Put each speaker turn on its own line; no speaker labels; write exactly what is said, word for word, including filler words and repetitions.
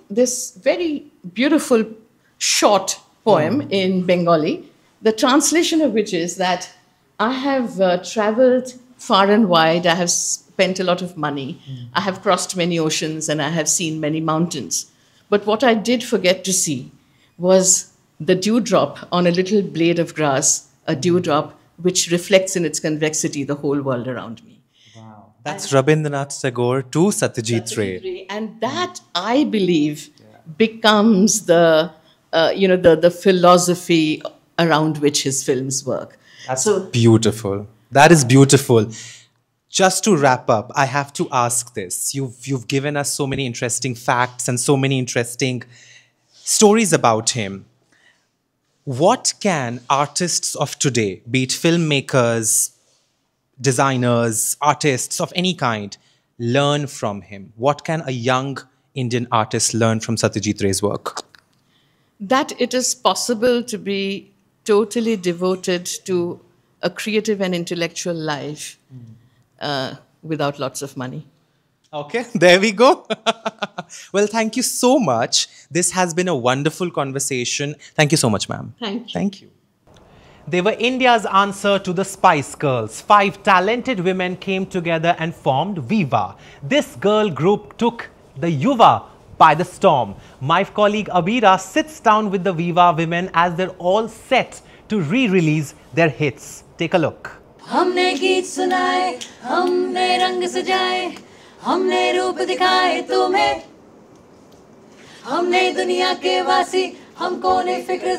this very beautiful short poem mm. in Bengali, the translation of which is that I have uh, traveled far and wide, I have spent a lot of money, mm. I have crossed many oceans, and I have seen many mountains. But what I did forget to see was the dewdrop on a little blade of grass, a dewdrop which reflects in its convexity the whole world around me.
Wow. That's and Rabindranath Tagore to Satyajit Ray.
Ray. And that, I believe, yeah. becomes the, uh, you know, the, the philosophy around which his films work.
That's so beautiful. That is beautiful. Just to wrap up, I have to ask this. You've, you've given us so many interesting facts and so many interesting stories about him. What can artists of today, be it filmmakers, designers, artists of any kind, learn from him? What can a young Indian artist learn from Satyajit Ray's work?
That it is possible to be totally devoted to a creative and intellectual life uh, without lots of money.
Okay, there we go. Well, thank you so much. This has been a wonderful conversation. Thank you so much, ma'am.
Thank you.
Thank you. They were India's answer to the Spice Girls. Five talented women came together and formed Viva. This girl group took the Yuva by the storm. My colleague Abira sits down with the Viva women as they're all set to re-release their hits. Take a look.
हमने गीत सुनाए, हमने रंग सजाए, हमने रूप दिखाए तुम्हें, हमने दुनिया के वासी, हमको ने फिक्र